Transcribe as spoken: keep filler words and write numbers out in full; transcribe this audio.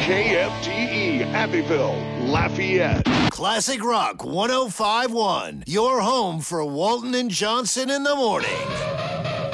K F T E, Abbeville, Lafayette. Classic Rock one oh five point one. Your home for Walton and Johnson in the morning.